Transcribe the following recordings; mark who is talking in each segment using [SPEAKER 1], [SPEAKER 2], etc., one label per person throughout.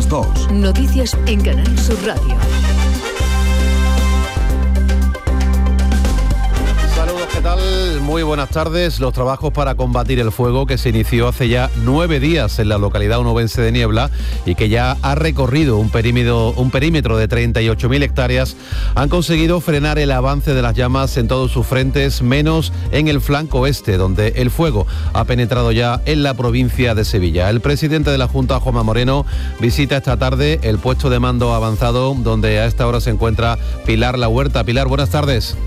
[SPEAKER 1] las 2.
[SPEAKER 2] Noticias en Canal Sur Radio.
[SPEAKER 3] Saludos, ¿qué tal? Muy buenas tardes. Los trabajos para combatir el fuego que se inició hace ya 9 días en la localidad onubense de Niebla y que ya ha recorrido un perímetro de 38.000 hectáreas han conseguido frenar el avance de las llamas en todos sus frentes, menos en el flanco oeste, donde el fuego ha penetrado ya en la provincia de Sevilla. El presidente de la Junta, Juanma Moreno, visita esta tarde el puesto de mando avanzado, donde a esta hora se encuentra Pilar La Huerta. Pilar, buenas tardes.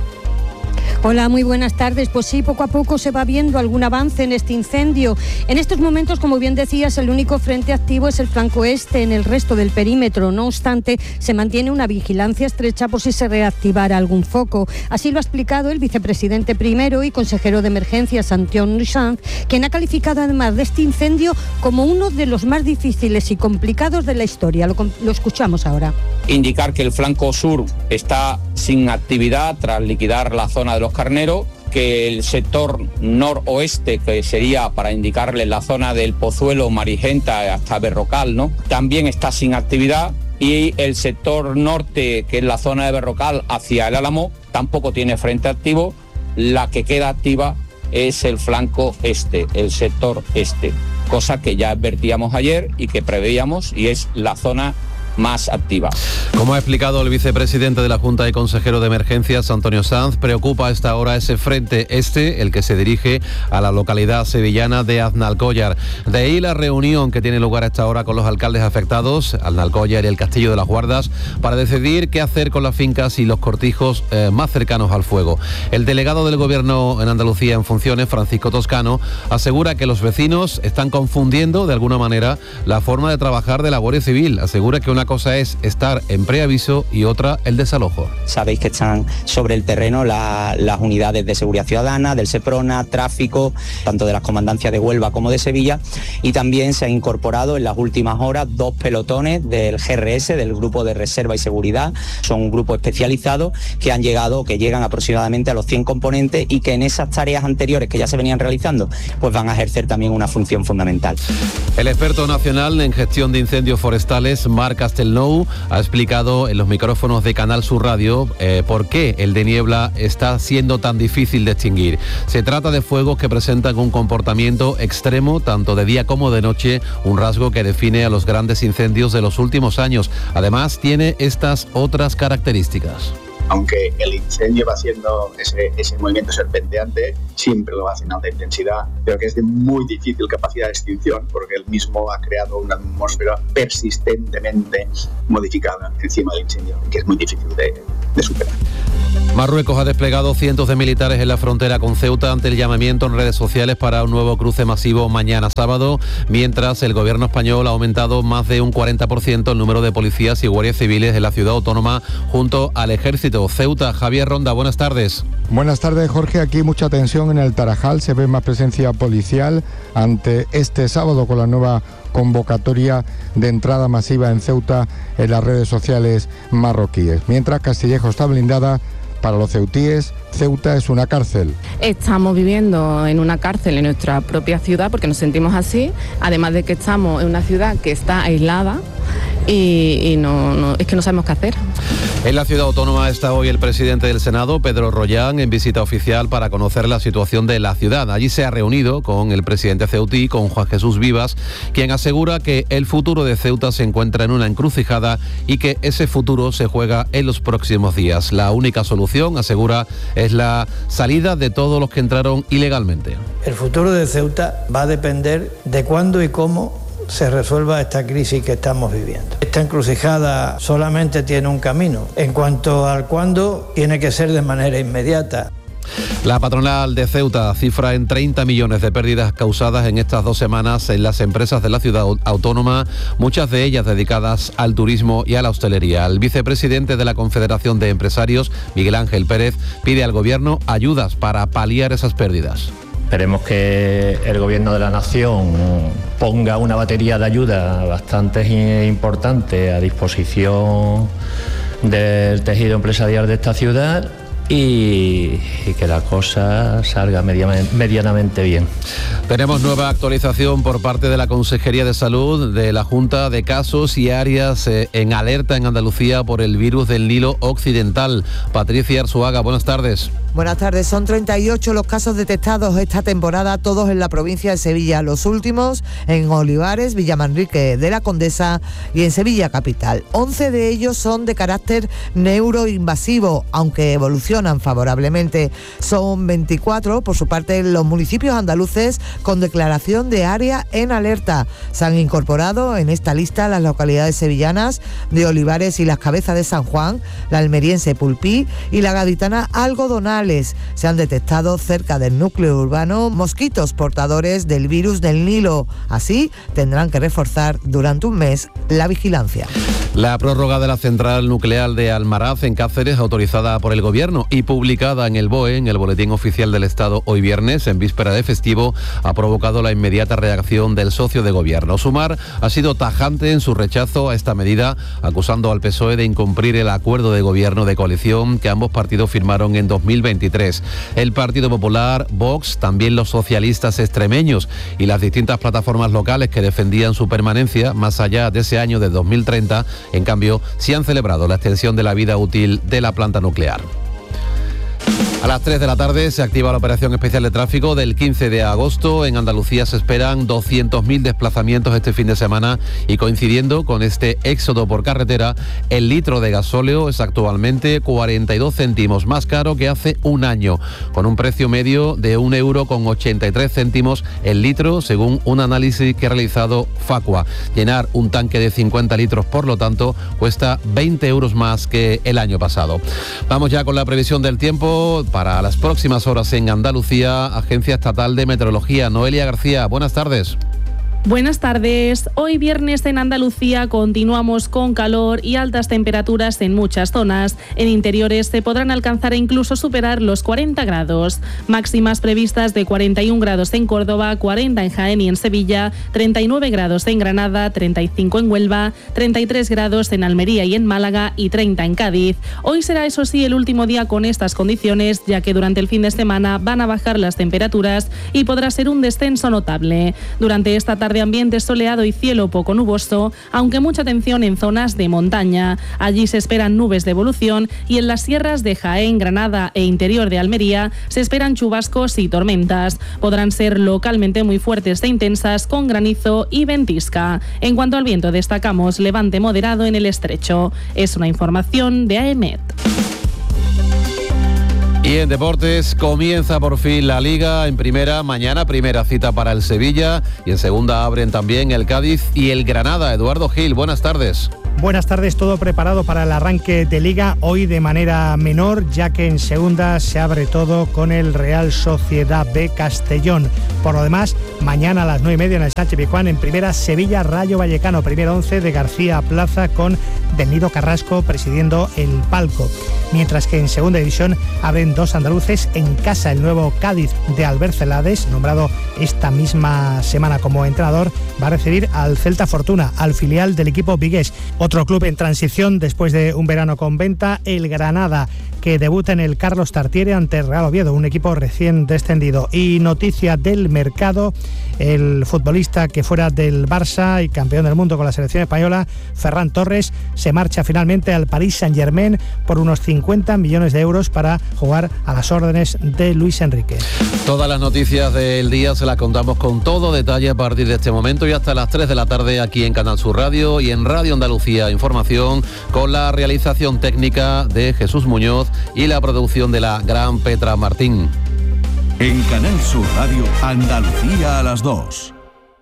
[SPEAKER 4] Hola, muy buenas tardes. Pues sí, poco a poco se va viendo algún avance en este incendio. En estos momentos, como bien decías, el único frente activo es el flanco este. En el resto del perímetro, no obstante, se mantiene una vigilancia estrecha por si se reactivara algún foco. Así lo ha explicado el vicepresidente primero y consejero de emergencias, Antonio Sanz, quien ha calificado además de este incendio como uno de los más difíciles y complicados de la historia. Lo escuchamos ahora.
[SPEAKER 5] Indicar que el flanco sur está sin actividad tras liquidar la zona de los Carneros, que el sector noroeste, que sería para indicarle la zona del Pozuelo, Marigenta hasta Berrocal, ¿no?, también está sin actividad, y el sector norte, que es la zona de Berrocal hacia el Álamo, tampoco tiene frente activo. La que queda activa es el flanco este, el sector este, cosa que ya advertíamos ayer y que preveíamos, y es la zona más activa.
[SPEAKER 3] Como ha explicado el vicepresidente de la Junta y consejero de Emergencias, Antonio Sanz, preocupa a esta hora ese frente este, el que se dirige a la localidad sevillana de Aznalcóllar. De ahí la reunión que tiene lugar a esta hora con los alcaldes afectados, Aznalcóllar y el Castillo de las Guardas, para decidir qué hacer con las fincas y los cortijos más cercanos al fuego. El delegado del Gobierno en Andalucía en funciones, Francisco Toscano, asegura que los vecinos están confundiendo de alguna manera la forma de trabajar de la Guardia Civil. Asegura que una cosa es estar en preaviso y otra el desalojo.
[SPEAKER 6] Sabéis que están sobre el terreno las unidades de seguridad ciudadana, del Seprona, tráfico, tanto de las comandancias de Huelva como de Sevilla, y también se ha incorporado en las últimas horas 2 pelotones del GRS, del Grupo de Reserva y Seguridad. Son un grupo especializado que llegan aproximadamente a los 100 componentes y que en esas tareas anteriores que ya se venían realizando, pues van a ejercer también una función fundamental.
[SPEAKER 3] El experto nacional en gestión de incendios forestales, Marc Castelnou, ha explicado en los micrófonos de Canal Sur Radio por qué el de Niebla está siendo tan difícil de extinguir. Se trata de fuegos que presentan un comportamiento extremo tanto de día como de noche, un rasgo que define a los grandes incendios de los últimos años. Además, tiene estas otras características.
[SPEAKER 7] Aunque el incendio va haciendo ese movimiento serpenteante, siempre lo hace en alta intensidad, pero que es de muy difícil capacidad de extinción porque él mismo ha creado una atmósfera persistentemente modificada encima del incendio, que es muy difícil de superar.
[SPEAKER 3] Marruecos ha desplegado cientos de militares en la frontera con Ceuta ante el llamamiento en redes sociales para un nuevo cruce masivo mañana sábado, mientras el gobierno español ha aumentado más de un 40% el número de policías y guardias civiles en la ciudad autónoma junto al ejército. Ceuta, Javier Ronda, buenas tardes.
[SPEAKER 8] Buenas tardes, Jorge. Aquí mucha tensión en el Tarajal, se ve más presencia policial ante este sábado con la nueva convocatoria de entrada masiva en Ceuta en las redes sociales marroquíes. Mientras Castillejo está blindada, para los ceutíes, Ceuta es una cárcel.
[SPEAKER 9] Estamos viviendo en una cárcel en nuestra propia ciudad porque nos sentimos así, además de que estamos en una ciudad que está aislada y es que no sabemos qué hacer.
[SPEAKER 3] En la ciudad autónoma está hoy el presidente del Senado, Pedro Rollán, en visita oficial para conocer la situación de la ciudad. Allí se ha reunido con el presidente ceutí, con Juan Jesús Vivas, quien asegura que el futuro de Ceuta se encuentra en una encrucijada y que ese futuro se juega en los próximos días. La única solución, asegura, es la salida de todos los que entraron ilegalmente.
[SPEAKER 10] El futuro de Ceuta va a depender de cuándo y cómo se resuelva esta crisis que estamos viviendo. Esta encrucijada solamente tiene un camino. En cuanto al cuándo, tiene que ser de manera inmediata.
[SPEAKER 3] La patronal de Ceuta cifra en 30 millones de pérdidas causadas en estas 2 semanas en las empresas de la ciudad autónoma, muchas de ellas dedicadas al turismo y a la hostelería. El vicepresidente de la Confederación de Empresarios, Miguel Ángel Pérez, pide al Gobierno ayudas para paliar esas pérdidas.
[SPEAKER 11] Esperemos que el Gobierno de la Nación ponga una batería de ayuda bastante importante a disposición del tejido empresarial de esta ciudad y que la cosa salga medianamente bien.
[SPEAKER 3] Tenemos nueva actualización por parte de la Consejería de Salud de la Junta de casos y áreas en alerta en Andalucía por el virus del Nilo Occidental. Patricia Arzuaga, buenas tardes.
[SPEAKER 1] Buenas tardes, son 38 los casos detectados esta temporada, todos en la provincia de Sevilla, los últimos en Olivares, Villamanrique de la Condesa y en Sevilla capital. 11 de ellos son de carácter neuroinvasivo, aunque evolucionan favorablemente. Son 24, por su parte, los municipios andaluces con declaración de área en alerta. Se han incorporado en esta lista las localidades sevillanas de Olivares y Las Cabezas de San Juan, la almeriense Pulpí y la gaditana Algodonal. Se han detectado cerca del núcleo urbano mosquitos portadores del virus del Nilo. Así tendrán que reforzar durante un mes la vigilancia.
[SPEAKER 3] La prórroga de la central nuclear de Almaraz en Cáceres, autorizada por el Gobierno y publicada en el BOE, en el Boletín Oficial del Estado hoy viernes, en víspera de festivo, ha provocado la inmediata reacción del socio de Gobierno. Sumar ha sido tajante en su rechazo a esta medida, acusando al PSOE de incumplir el acuerdo de Gobierno de coalición que ambos partidos firmaron en 2023. El Partido Popular, Vox, también los socialistas extremeños y las distintas plataformas locales que defendían su permanencia más allá de ese año de 2030, en cambio, sí han celebrado la extensión de la vida útil de la planta nuclear. A las 3 de la tarde se activa la operación especial de tráfico del 15 de agosto. En Andalucía se esperan 200.000 desplazamientos este fin de semana y coincidiendo con este éxodo por carretera, el litro de gasóleo es actualmente 42 céntimos más caro que hace un año, con un precio medio de €1,83 el litro, según un análisis que ha realizado Facua. Llenar un tanque de 50 litros, por lo tanto, cuesta 20 euros más que el año pasado. Vamos ya con la previsión del tiempo para las próximas horas en Andalucía. Agencia Estatal de Meteorología. Noelia García, buenas tardes.
[SPEAKER 12] Buenas tardes. Hoy viernes en Andalucía continuamos con calor y altas temperaturas en muchas zonas. En interiores se podrán alcanzar e incluso superar los 40 grados. Máximas previstas de 41 grados en Córdoba, 40 en Jaén y en Sevilla, 39 grados en Granada, 35 en Huelva, 33 grados en Almería y en Málaga y 30 en Cádiz. Hoy será, eso sí, el último día con estas condiciones, ya que durante el fin de semana van a bajar las temperaturas y podrá ser un descenso notable. Durante esta tarde de ambiente soleado y cielo poco nuboso, aunque mucha atención en zonas de montaña. Allí se esperan nubes de evolución y en las sierras de Jaén, Granada e interior de Almería se esperan chubascos y tormentas. Podrán ser localmente muy fuertes e intensas con granizo y ventisca. En cuanto al viento, destacamos levante moderado en el estrecho. Es una información de AEMET.
[SPEAKER 3] Y en deportes comienza por fin la Liga. En primera, mañana primera cita para el Sevilla y en segunda abren también el Cádiz y el Granada. Eduardo Gil, buenas tardes.
[SPEAKER 13] Buenas tardes, todo preparado para el arranque de Liga, hoy de manera menor, ya que en segunda se abre todo con el Real Sociedad B Castellón. Por lo demás, mañana a las 9:30 en el Sánchez-Pizjuán, en primera Sevilla Rayo Vallecano, primer 11 de García Plaza con Del Nido Carrasco presidiendo el palco. Mientras que en segunda división abren dos andaluces en casa, el nuevo Cádiz de Albert Celades, nombrado esta misma semana como entrenador, va a recibir al Celta Fortuna, al filial del equipo vigués. Otro club en transición después de un verano con venta, el Granada, que debuta en el Carlos Tartiere ante Real Oviedo, un equipo recién descendido. Y noticia del mercado, el futbolista que fuera del Barça y campeón del mundo con la selección española, Ferran Torres, se marcha finalmente al Paris Saint-Germain por unos 50 millones de euros para jugar a las órdenes de Luis Enrique.
[SPEAKER 3] Todas las noticias del día se las contamos con todo detalle a partir de este momento y hasta las 3 de la tarde aquí en Canal Sur Radio y en Radio Andalucía Información, con la realización técnica de Jesús Muñoz y la producción de la gran Petra Martín.
[SPEAKER 14] En Canal Sur Radio, Andalucía a las 2.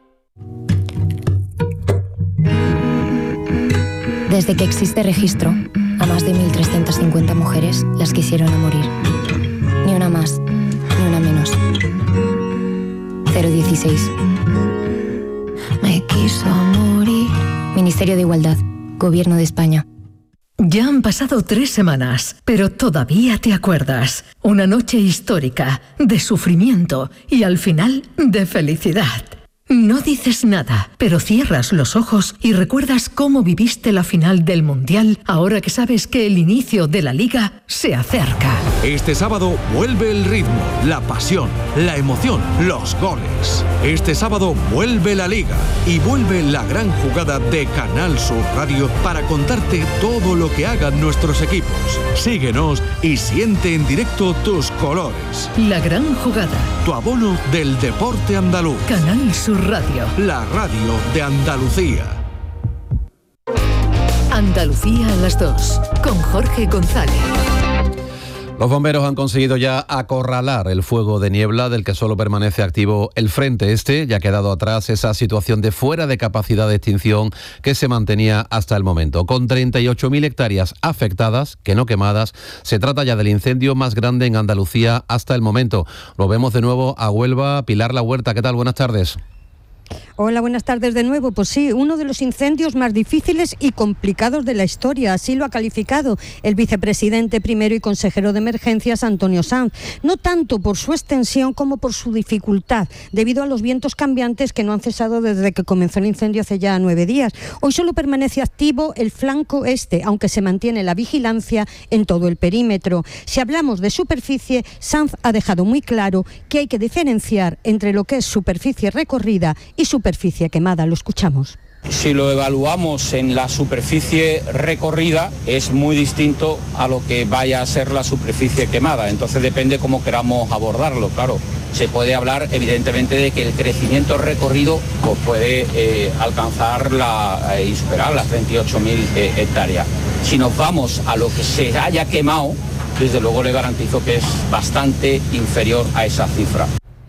[SPEAKER 15] Desde que existe registro, a más de 1.350 mujeres las quisieron a morir. Ni una más, ni una menos. 016. Me quiso morir. Ministerio de Igualdad, Gobierno de España.
[SPEAKER 2] Ya han pasado 3 semanas, pero todavía te acuerdas. Una noche histórica, de sufrimiento y al final de felicidad. No dices nada, pero cierras los ojos y recuerdas cómo viviste la final del Mundial ahora que sabes que el inicio de la Liga se acerca.
[SPEAKER 16] Este sábado vuelve el ritmo, la pasión, la emoción, los goles. Este sábado vuelve la Liga y vuelve la gran jugada de Canal Sur Radio para contarte todo lo que hagan nuestros equipos. Síguenos y siente en directo tus colores.
[SPEAKER 2] La gran jugada.
[SPEAKER 16] Tu abono del deporte andaluz.
[SPEAKER 2] Canal Sur Radio.
[SPEAKER 16] La radio de Andalucía.
[SPEAKER 2] Andalucía a las 2, con Jorge González.
[SPEAKER 3] Los bomberos han conseguido ya acorralar el fuego de niebla del que solo permanece activo el frente este. Ya ha quedado atrás esa situación de fuera de capacidad de extinción que se mantenía hasta el momento. Con 38.000 hectáreas afectadas, que no quemadas, se trata ya del incendio más grande en Andalucía hasta el momento. Lo vemos de nuevo a Huelva. Pilar La Huerta, ¿qué tal? Buenas tardes.
[SPEAKER 4] Hola, buenas tardes de nuevo. Pues sí, uno de los incendios más difíciles y complicados de la historia, así lo ha calificado el vicepresidente primero y consejero de emergencias, Antonio Sanz, no tanto por su extensión como por su dificultad, debido a los vientos cambiantes que no han cesado desde que comenzó el incendio hace ya 9 días. Hoy solo permanece activo el flanco este, aunque se mantiene la vigilancia en todo el perímetro. Si hablamos de superficie, Sanz ha dejado muy claro que hay que diferenciar entre lo que es superficie recorrida y superficie quemada. Lo escuchamos.
[SPEAKER 5] Si lo evaluamos en la superficie recorrida, es muy distinto a lo que vaya a ser la superficie quemada. Entonces depende cómo queramos abordarlo. Claro, se puede hablar evidentemente de que el crecimiento recorrido pues puede alcanzar y superar las 28.000 hectáreas. Si nos vamos a lo que se haya quemado, desde luego le garantizo que es bastante inferior a esa cifra.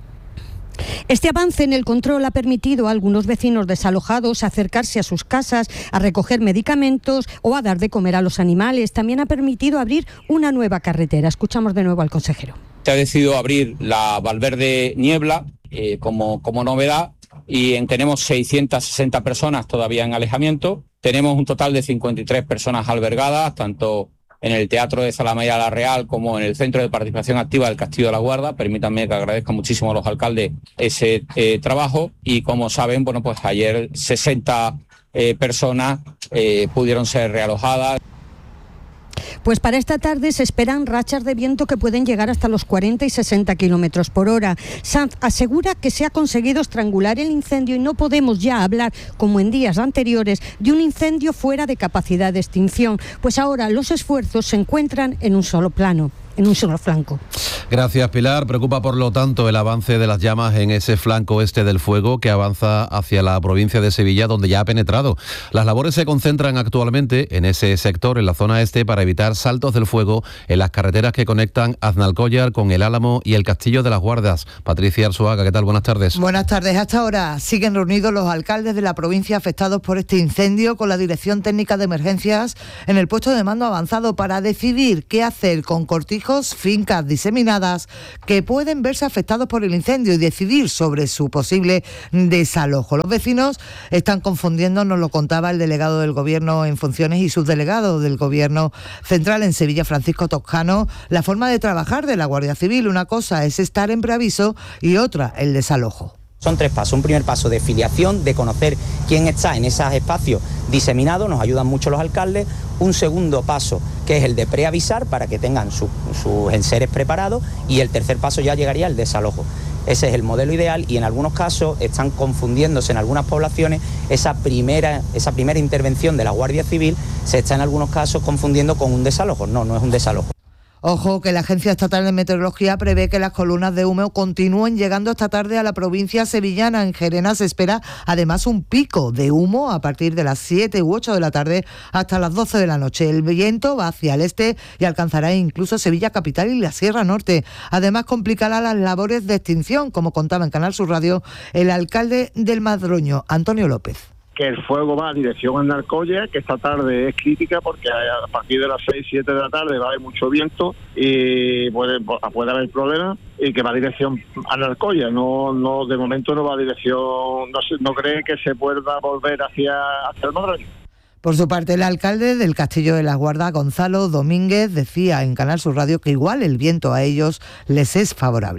[SPEAKER 4] Este avance en el control ha permitido a algunos vecinos desalojados acercarse a sus casas, a recoger medicamentos o a dar de comer a los animales. También ha permitido abrir una nueva carretera. Escuchamos de nuevo al consejero.
[SPEAKER 5] Se ha decidido abrir la Valverde Niebla como novedad y tenemos 660 personas todavía en alejamiento. Tenemos un total de 53 personas albergadas, tanto en el Teatro de Zalamea la Real como en el Centro de Participación Activa del Castillo de la Guarda. Permítanme que agradezca muchísimo a los alcaldes ese trabajo y, como saben, bueno, pues ayer 60 personas pudieron ser realojadas.
[SPEAKER 4] Pues para esta tarde se esperan rachas de viento que pueden llegar hasta los 40 y 60 kilómetros por hora. Sanz asegura que se ha conseguido estrangular el incendio y no podemos ya hablar, como en días anteriores, de un incendio fuera de capacidad de extinción, pues ahora los esfuerzos se encuentran en un solo plano, en un solo flanco.
[SPEAKER 3] Gracias, Pilar. Preocupa, por lo tanto, el avance de las llamas en ese flanco este del fuego que avanza hacia la provincia de Sevilla, donde ya ha penetrado. Las labores se concentran actualmente en ese sector, en la zona este, para evitar saltos del fuego en las carreteras que conectan Aznalcóllar con El Álamo y el Castillo de las Guardas. Patricia Arzuaga, ¿qué tal? Buenas tardes.
[SPEAKER 1] Buenas tardes. Hasta ahora siguen reunidos los alcaldes de la provincia afectados por este incendio con la Dirección Técnica de Emergencias en el puesto de mando avanzado para decidir qué hacer con cortijos, fincas diseminadas que pueden verse afectados por el incendio y decidir sobre su posible desalojo. Los vecinos están confundiendo, nos lo contaba el delegado del Gobierno en funciones y subdelegado del Gobierno Central en Sevilla, Francisco Toscano, la forma de trabajar de la Guardia Civil. Una cosa es estar en preaviso y otra el desalojo.
[SPEAKER 6] Son 3 pasos. Un primer paso de filiación, de conocer quién está en esos espacios diseminados, nos ayudan mucho los alcaldes. Un segundo paso, que es el de preavisar para que tengan sus enseres preparados, y el tercer paso ya llegaría el desalojo. Ese es el modelo ideal y en algunos casos están confundiéndose en algunas poblaciones esa primera intervención de la Guardia Civil, se está en algunos casos confundiendo con un desalojo. No es un desalojo.
[SPEAKER 1] Ojo, que la Agencia Estatal de Meteorología prevé que las columnas de humo continúen llegando esta tarde a la provincia sevillana. En Gerena se espera además un pico de humo a partir de las 7 u 8 de la tarde hasta las 12 de la noche. El viento va hacia el este y alcanzará incluso Sevilla capital y la Sierra Norte. Además complicará las labores de extinción, como contaba en Canal Sur Radio el alcalde del Madroño, Antonio López.
[SPEAKER 17] Que el fuego va a dirección Aznalcóllar, que esta tarde es crítica porque a partir de las 6, 7 de la tarde va a haber mucho viento y puede haber problemas, y que va a dirección Aznalcóllar. No, de momento no va a dirección, no cree que se pueda volver hacia el Madrid.
[SPEAKER 1] Por su parte, el alcalde del Castillo de las Guardas, Gonzalo Domínguez, decía en Canal Sur Radio que igual el viento a ellos les es favorable.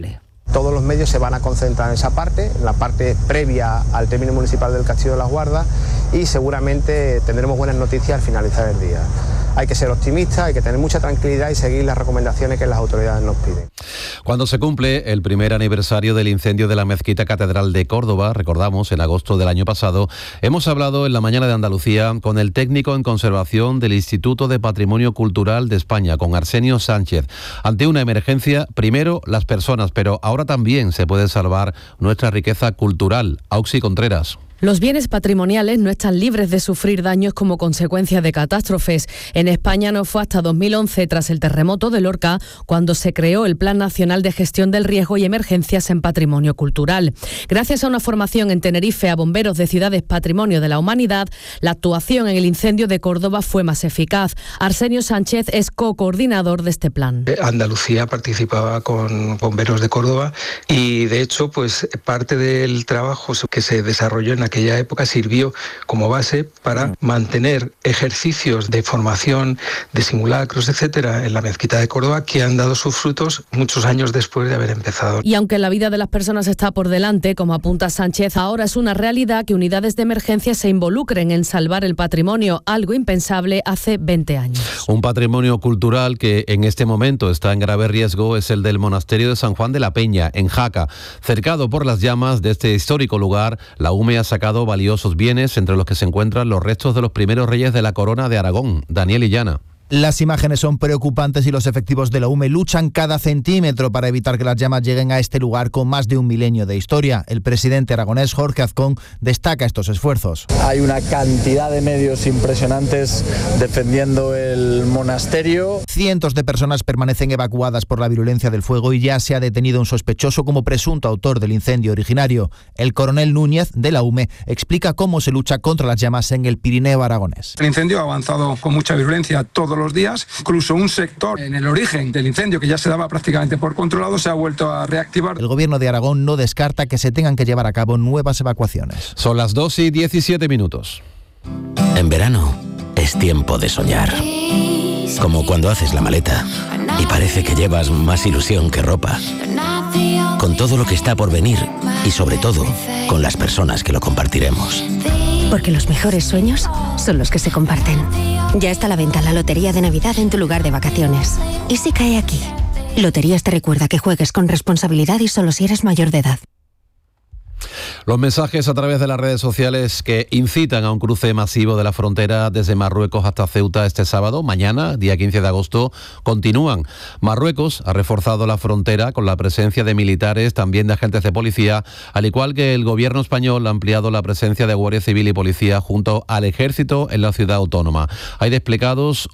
[SPEAKER 18] Todos los medios se van a concentrar en esa parte, en la parte previa al término municipal del Castillo de las Guardas, y seguramente tendremos buenas noticias al finalizar el día. Hay que ser optimistas, hay que tener mucha tranquilidad y seguir las recomendaciones que las autoridades nos piden.
[SPEAKER 3] Cuando se cumple el primer aniversario del incendio de la Mezquita Catedral de Córdoba, recordamos, en agosto del año pasado, hemos hablado en la mañana de Andalucía con el técnico en conservación del Instituto de Patrimonio Cultural de España, con Arsenio Sánchez. Ante una emergencia, primero las personas, pero ahora también se puede salvar nuestra riqueza cultural. Auxi Contreras.
[SPEAKER 19] Los bienes patrimoniales no están libres de sufrir daños como consecuencia de catástrofes. En España no fue hasta 2011, tras el terremoto de Lorca, cuando se creó el Plan Nacional de Gestión del Riesgo y Emergencias en Patrimonio Cultural. Gracias a una formación en Tenerife a bomberos de ciudades Patrimonio de la Humanidad, la actuación en el incendio de Córdoba fue más eficaz. Arsenio Sánchez es co-coordinador de este plan.
[SPEAKER 20] Andalucía participaba con bomberos de Córdoba y, de hecho, pues parte del trabajo que se desarrolló en aquella época sirvió como base para mantener ejercicios de formación, de simulacros, etcétera, en la Mezquita de Córdoba, que han dado sus frutos muchos años después de haber empezado.
[SPEAKER 19] Y aunque la vida de las personas está por delante, como apunta Sánchez, ahora es una realidad que unidades de emergencia se involucren en salvar el patrimonio, algo impensable hace 20 años.
[SPEAKER 3] Un patrimonio cultural que en este momento está en grave riesgo es el del Monasterio de San Juan de la Peña, en Jaca. Cercado por las llamas de este histórico lugar, la UME ha sacado valiosos bienes, entre los que se encuentran los restos de los primeros reyes de la corona de Aragón. Daniel Illana.
[SPEAKER 21] Las imágenes son preocupantes y los efectivos de la UME luchan cada centímetro para evitar que las llamas lleguen a este lugar con más de un milenio de historia. El presidente aragonés, Jorge Azcón, destaca estos esfuerzos.
[SPEAKER 22] Hay una cantidad de medios impresionantes defendiendo el monasterio.
[SPEAKER 21] Cientos de personas permanecen evacuadas por la virulencia del fuego y ya se ha detenido un sospechoso como presunto autor del incendio originario. El coronel Núñez, de la UME, explica cómo se lucha contra las llamas en el Pirineo aragonés.
[SPEAKER 23] El incendio ha avanzado con mucha virulencia todos los días, incluso un sector en el origen del incendio que ya se daba prácticamente por controlado se ha vuelto a reactivar.
[SPEAKER 21] El gobierno de Aragón no descarta que se tengan que llevar a cabo nuevas evacuaciones.
[SPEAKER 3] Son las 2:17.
[SPEAKER 24] En verano es tiempo de soñar. Como cuando haces la maleta y parece que llevas más ilusión que ropa. Con todo lo que está por venir y sobre todo con las personas que lo compartiremos.
[SPEAKER 25] Porque los mejores sueños son los que se comparten. Ya está a la venta la Lotería de Navidad en tu lugar de vacaciones. ¿Y si cae aquí? Loterías te recuerda que juegues con responsabilidad y solo si eres mayor de edad.
[SPEAKER 3] Los mensajes a través de las redes sociales que incitan a un cruce masivo de la frontera desde Marruecos hasta Ceuta este sábado, mañana, día 15 de agosto, continúan. Marruecos ha reforzado la frontera con la presencia de militares, también de agentes de policía, al igual que el gobierno español ha ampliado la presencia de Guardia Civil y Policía junto al Ejército en la ciudad autónoma. Hay desplegados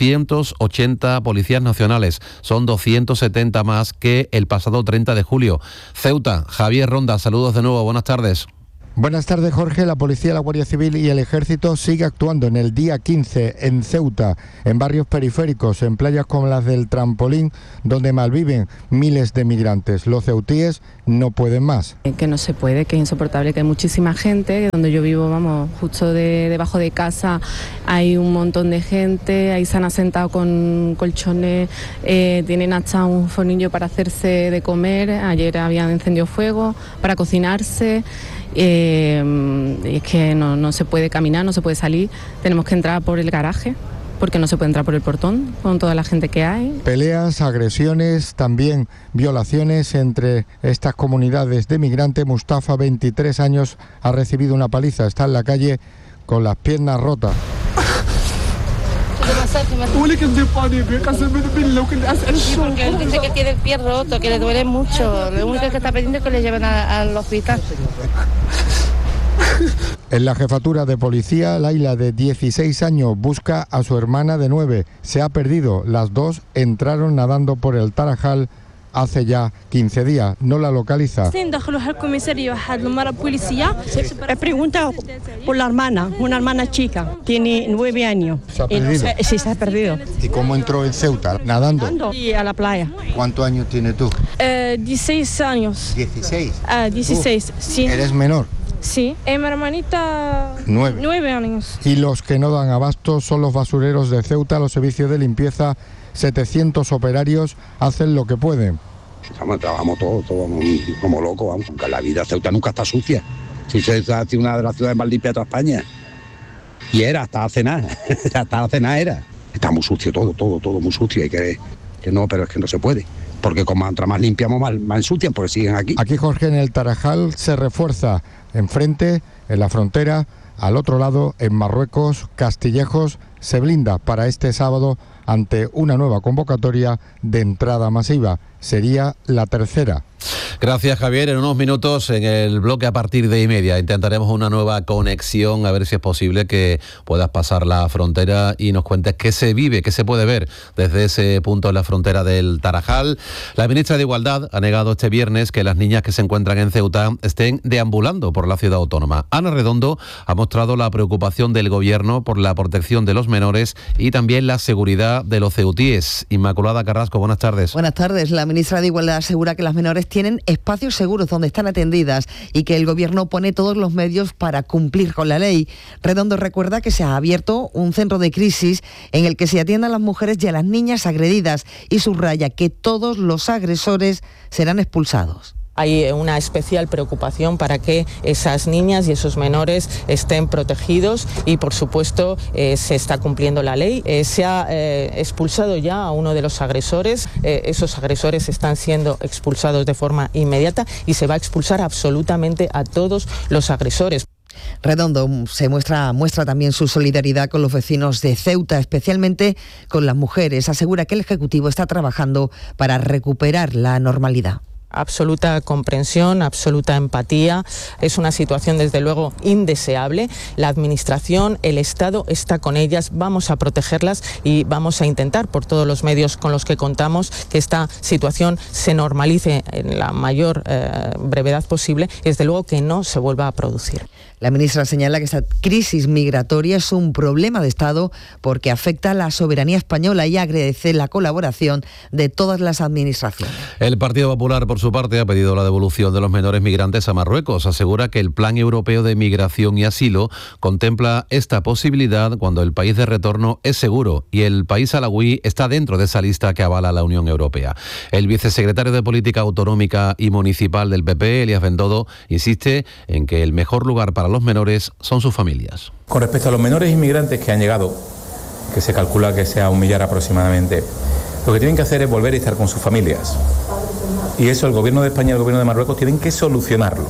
[SPEAKER 3] 880 policías nacionales, son 270 más que el pasado 30 de julio. Ceuta, Javier Ronda, saludos de nuevo, buenas tardes.
[SPEAKER 8] Buenas tardes, Jorge. La policía, la Guardia Civil y el Ejército sigue actuando en el día 15 en Ceuta, en barrios periféricos, en playas como las del Trampolín, donde malviven miles de migrantes. Los ceutíes no pueden más.
[SPEAKER 9] Que no se puede, que es insoportable, que hay muchísima gente. Donde yo vivo, vamos, justo debajo de casa hay un montón de gente, ahí se han asentado con colchones, tienen hasta un fornillo para hacerse de comer. Ayer habían encendido fuego para cocinarse. Es que no se puede caminar, no se puede salir, tenemos que entrar por el garaje porque no se puede entrar por el portón con toda la gente que hay.
[SPEAKER 8] Peleas, agresiones, también violaciones entre estas comunidades de migrantes. Mustafa, 23 años, ha recibido una paliza, está en la calle con las piernas rotas.
[SPEAKER 26] Sí, porque él dice que tiene el pie roto, que le duele mucho. Lo único que está pidiendo es que le lleven al hospital.
[SPEAKER 8] En la jefatura de policía, Laila, de 16 años, busca a su hermana de 9. Se ha perdido. Las dos entraron nadando por el Tarajal hace ya 15 días. No la localiza.
[SPEAKER 27] He preguntado por la hermana, una hermana chica, tiene 9 años.
[SPEAKER 8] ¿Se ha perdido?
[SPEAKER 27] Sí, se ha perdido.
[SPEAKER 8] ¿Y cómo entró en Ceuta? ¿Nadando?
[SPEAKER 27] Sí, a la playa.
[SPEAKER 8] ¿Cuántos años tienes tú?
[SPEAKER 27] 16 años.
[SPEAKER 8] ¿16?
[SPEAKER 27] 16, sí.
[SPEAKER 8] ¿Eres menor?
[SPEAKER 27] Sí, mi hermanita 9 años.
[SPEAKER 8] Y los que no dan abasto son los basureros de Ceuta. Los servicios de limpieza, 700 operarios, hacen lo que pueden.
[SPEAKER 7] Trabajamos todos como locos, vamos. La vida de Ceuta nunca está sucia. Si Ceuta es una de las ciudades más limpias de toda España. Y era, hasta hace nada era. Está muy sucio todo muy sucio. Hay que no, pero es que no se puede. Porque como mientras más limpiamos, más ensucian, porque siguen aquí.
[SPEAKER 8] Aquí, Jorge, en el Tarajal se refuerza enfrente, en la frontera, al otro lado, en Marruecos, Castillejos se blinda para este sábado ante una nueva convocatoria de entrada masiva. Sería la tercera.
[SPEAKER 3] Gracias, Javier. En unos minutos, en el bloque a partir de 1:30, intentaremos una nueva conexión, a ver si es posible que puedas pasar la frontera y nos cuentes qué se vive, qué se puede ver desde ese punto en la frontera del Tarajal. La ministra de Igualdad ha negado este viernes que las niñas que se encuentran en Ceuta estén deambulando por la ciudad autónoma. Ana Redondo ha mostrado la preocupación del Gobierno por la protección de los menores y también la seguridad de los ceutíes. Inmaculada Carrasco, buenas tardes.
[SPEAKER 10] Buenas tardes. La ministra de Igualdad asegura que las menores tienen espacios seguros donde están atendidas y que el Gobierno pone todos los medios para cumplir con la ley. Redondo recuerda que se ha abierto un centro de crisis en el que se atiendan a las mujeres y a las niñas agredidas y subraya que todos los agresores serán expulsados.
[SPEAKER 11] Hay una especial preocupación para que esas niñas y esos menores estén protegidos y, por supuesto, se está cumpliendo la ley. Se ha expulsado ya a uno de los agresores. Esos agresores están siendo expulsados de forma inmediata y se va a expulsar absolutamente a todos los agresores.
[SPEAKER 10] Redondo muestra también su solidaridad con los vecinos de Ceuta, especialmente con las mujeres. Asegura que el Ejecutivo está trabajando para recuperar la normalidad.
[SPEAKER 11] Absoluta comprensión, absoluta empatía. Es una situación, desde luego, indeseable. La Administración, el Estado está con ellas. Vamos a protegerlas y vamos a intentar, por todos los medios con los que contamos, que esta situación se normalice en la mayor brevedad posible y, desde luego, que no se vuelva a producir.
[SPEAKER 10] La ministra señala que esta crisis migratoria es un problema de Estado porque afecta a la soberanía española y agradece la colaboración de todas las administraciones.
[SPEAKER 3] El Partido Popular, por su parte, ha pedido la devolución de los menores migrantes a Marruecos. Asegura que el Plan Europeo de Migración y Asilo contempla esta posibilidad cuando el país de retorno es seguro y el país alauí está dentro de esa lista que avala la Unión Europea. El vicesecretario de Política Autonómica y Municipal del PP, Elías Bendodo, insiste en que el mejor lugar para los menores son sus familias.
[SPEAKER 12] Con respecto a los menores inmigrantes que han llegado, que se calcula que sea 1 millar aproximadamente, lo que tienen que hacer es volver a estar con sus familias. Y eso el Gobierno de España y el Gobierno de Marruecos tienen que solucionarlo.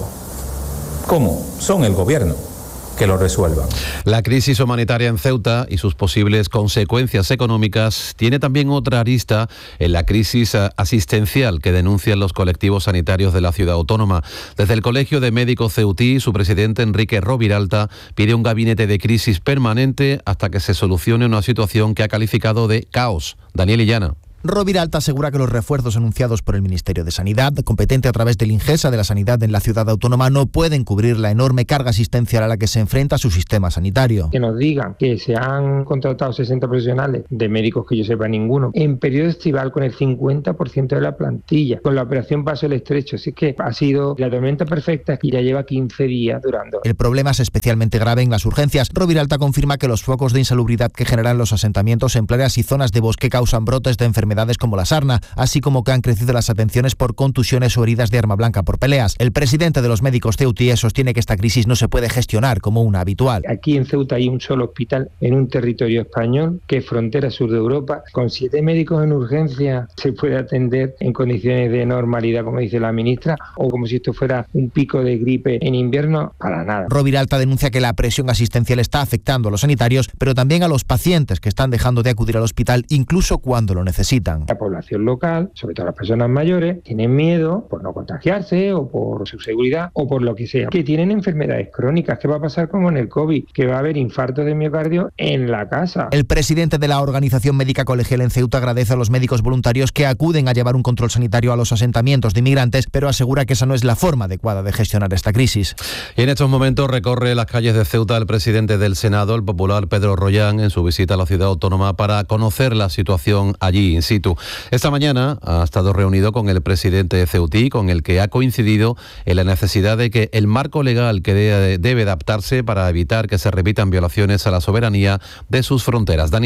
[SPEAKER 12] ¿Cómo? Son el Gobierno que lo resuelvan.
[SPEAKER 3] La crisis humanitaria en Ceuta y sus posibles consecuencias económicas tiene también otra arista en la crisis asistencial que denuncian los colectivos sanitarios de la ciudad autónoma. Desde el Colegio de Médicos Ceutí, su presidente Enrique Roviralta pide un gabinete de crisis permanente hasta que se solucione una situación que ha calificado de caos. Daniel Illana.
[SPEAKER 21] Roviralta asegura que los refuerzos anunciados por el Ministerio de Sanidad, competente a través del Ingesa de la Sanidad en la ciudad autónoma, no pueden cubrir la enorme carga asistencial a la que se enfrenta su sistema sanitario.
[SPEAKER 13] Que nos digan que se han contratado 60 profesionales, de médicos que yo sepa ninguno, en periodo estival con el 50% de la plantilla, con la operación Paso el Estrecho. Así que ha sido la tormenta perfecta y ya lleva 15 días durando.
[SPEAKER 21] El problema es especialmente grave en las urgencias. Roviralta confirma que los focos de insalubridad que generan los asentamientos en playas y zonas de bosque causan brotes de enfermedades como la sarna, así como que han crecido las atenciones por contusiones o heridas de arma blanca por peleas. El presidente de los médicos ceutíes sostiene que esta crisis no se puede gestionar como una habitual.
[SPEAKER 13] Aquí en Ceuta hay un solo hospital en un territorio español que es frontera sur de Europa. Con 7 médicos en urgencia se puede atender en condiciones de normalidad, como dice la ministra, o como si esto fuera un pico de gripe en invierno, para nada.
[SPEAKER 21] Roviralta denuncia que la presión asistencial está afectando a los sanitarios, pero también a los pacientes que están dejando de acudir al hospital incluso cuando lo necesitan.
[SPEAKER 13] La población local, sobre todo las personas mayores, tienen miedo por no contagiarse o por su seguridad o por lo que sea, que tienen enfermedades crónicas. ¿Qué va a pasar como en el COVID? Que va a haber infarto de miocardio en la casa.
[SPEAKER 21] El presidente de la Organización Médica Colegial en Ceuta agradece a los médicos voluntarios que acuden a llevar un control sanitario a los asentamientos de inmigrantes, pero asegura que esa no es la forma adecuada de gestionar esta crisis.
[SPEAKER 3] Y en estos momentos recorre las calles de Ceuta el presidente del Senado, el popular Pedro Rollán, en su visita a la ciudad autónoma para conocer la situación allí in situ. Esta mañana ha estado reunido con el presidente de Ceutí, con el que ha coincidido en la necesidad de que el marco legal que debe adaptarse para evitar que se repitan violaciones a la soberanía de sus fronteras. Daniel.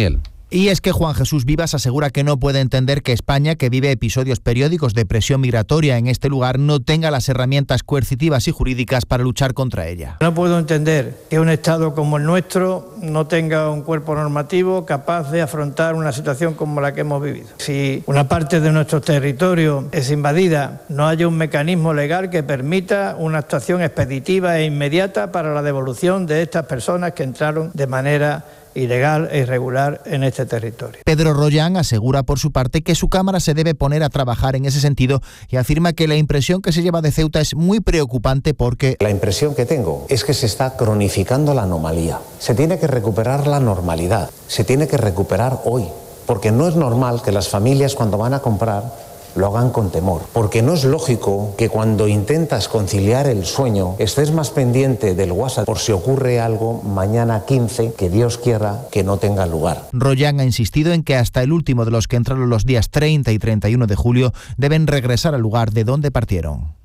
[SPEAKER 21] Y es que Juan Jesús Vivas asegura que no puede entender que España, que vive episodios periódicos de presión migratoria en este lugar, no tenga las herramientas coercitivas y jurídicas para luchar contra ella.
[SPEAKER 2] No puedo entender que un Estado como el nuestro no tenga un cuerpo normativo capaz de afrontar una situación como la que hemos vivido. Si una parte de nuestro territorio es invadida, no haya un mecanismo legal que permita una actuación expeditiva e inmediata para la devolución de estas personas que entraron de manera ilegal e irregular en este territorio.
[SPEAKER 21] Pedro Rollán asegura por su parte que su Cámara se debe poner a trabajar en ese sentido y afirma que la impresión que se lleva de Ceuta es muy preocupante porque...
[SPEAKER 4] La impresión que tengo es que se está cronificando la anomalía. Se tiene que recuperar la normalidad, se tiene que recuperar hoy, porque no es normal que las familias cuando van a comprar lo hagan con temor, porque no es lógico que cuando intentas conciliar el sueño estés más pendiente del WhatsApp por si ocurre algo mañana 15, que Dios quiera que no tenga lugar.
[SPEAKER 21] Rollán ha insistido en que hasta el último de los que entraron los días 30 y 31 de julio deben regresar al lugar de donde partieron.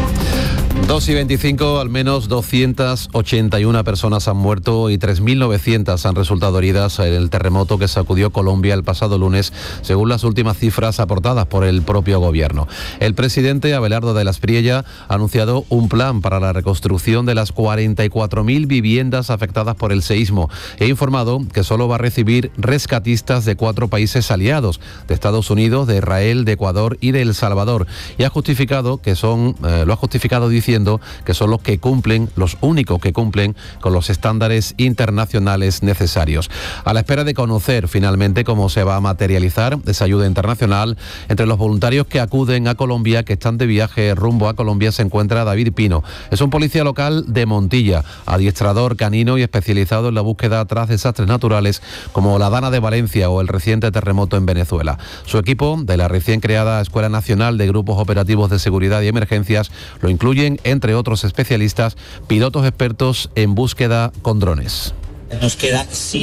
[SPEAKER 3] 2:25, al menos 281 personas han muerto y 3.900 han resultado heridas en el terremoto que sacudió Colombia el pasado lunes, según las últimas cifras aportadas por el propio gobierno. El presidente Abelardo de la Espriella ha anunciado un plan para la reconstrucción de las 44.000 viviendas afectadas por el seísmo e ha informado que solo va a recibir rescatistas de 4 países aliados, de Estados Unidos, de Israel, de Ecuador y de El Salvador, y ha justificado diciendo que son los únicos que cumplen con los estándares internacionales necesarios. A la espera de conocer finalmente cómo se va a materializar esa ayuda internacional, entre los voluntarios que acuden a Colombia, que están de viaje rumbo a Colombia, se encuentra David Pino. Es un policía local de Montilla, adiestrador canino y especializado en la búsqueda tras desastres naturales como la Dana de Valencia o el reciente terremoto en Venezuela. Su equipo, de la recién creada Escuela Nacional de Grupos Operativos de Seguridad y Emergencias, lo incluyen, entre otros especialistas, pilotos expertos en búsqueda con drones.
[SPEAKER 5] Nos quedan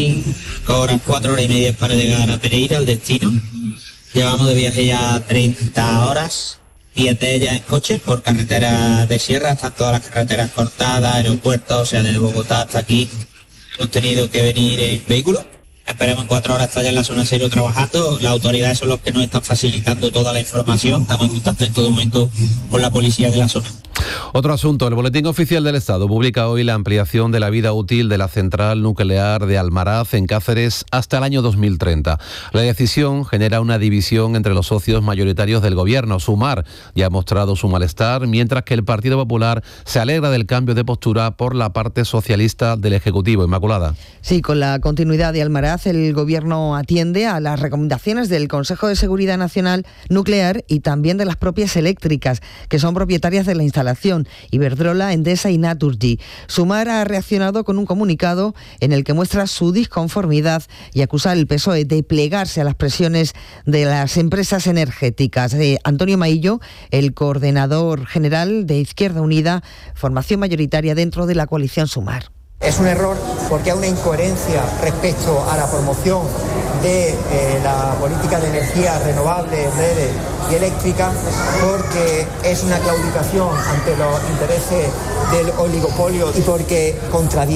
[SPEAKER 5] 4 horas y media para llegar a Pereira, al destino. Llevamos de viaje ya 30 horas, 10 de ellas en coche por carretera de sierra, están todas las carreteras cortadas, aeropuertos, o sea, desde Bogotá hasta aquí hemos tenido que venir en vehículo. Esperemos en 4 horas estar ya en la zona cero trabajando. Las autoridades son los que nos están facilitando toda la información. Estamos en contacto en todo momento con la policía de la zona.
[SPEAKER 3] Otro asunto, el Boletín Oficial del Estado publica hoy la ampliación de la vida útil de la central nuclear de Almaraz en Cáceres hasta el año 2030. La decisión genera una división entre los socios mayoritarios del gobierno. Sumar ya ha mostrado su malestar, mientras que el Partido Popular se alegra del cambio de postura por la parte socialista del Ejecutivo. Inmaculada.
[SPEAKER 10] Sí, con la continuidad de Almaraz, el gobierno atiende a las recomendaciones del Consejo de Seguridad Nacional Nuclear y también de las propias eléctricas, que son propietarias de la instalación, Iberdrola, Endesa y Naturgy. Sumar ha reaccionado con un comunicado en el que muestra su disconformidad y acusa al PSOE de plegarse a las presiones de las empresas energéticas. Antonio Maillo, el coordinador general de Izquierda Unida, formación mayoritaria dentro de la coalición Sumar.
[SPEAKER 6] Es un error porque hay una incoherencia respecto a la promoción de la política de energías renovables, verdes y eléctricas, porque es una claudicación ante los intereses del oligopolio y porque contradice